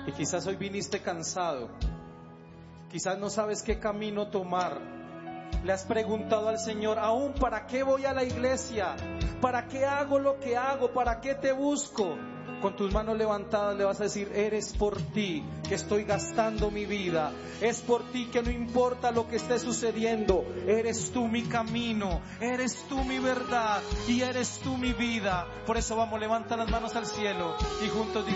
Y quizás hoy viniste cansado, quizás no sabes qué camino tomar. Le has preguntado al Señor, aún ¿para qué voy a la iglesia? ¿Para qué hago lo que hago? ¿Para qué te busco? Con tus manos levantadas le vas a decir, eres por ti que estoy gastando mi vida, es por ti que no importa lo que esté sucediendo, eres tú mi camino, eres tú mi verdad y eres tú mi vida. Por eso vamos, levanta las manos al cielo y juntos